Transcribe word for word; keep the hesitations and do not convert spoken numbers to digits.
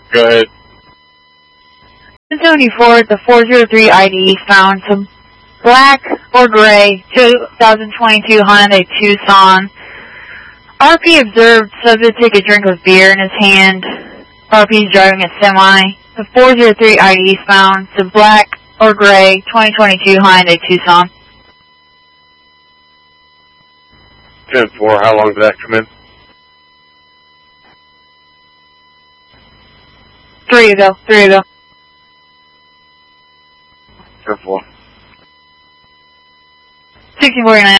Go ahead. seventy-four, the four zero three I D found some black or gray two thousand twenty-two Hyundai Tucson. R P observed subject took a drink of beer in his hand. R P is driving a semi. The four zero three I D found some black or gray twenty twenty-two Hyundai Tucson. ten four, how long did that come in? Three ago, three ago. ten four. sixteen forty-nine.